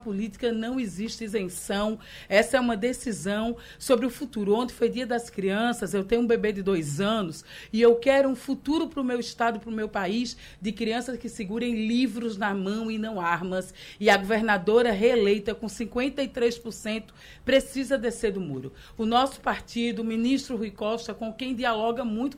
política não existe isenção, essa é uma decisão sobre o futuro. Ontem foi Dia das Crianças, eu tenho um bebê de 2 anos e eu quero um futuro para o meu estado, para o meu país, de crianças que segurem livros na mão e não armas. E a governadora reeleita com 53% precisa descer do muro. O nosso partido, o ministro Rui Costa, com quem dialoga muito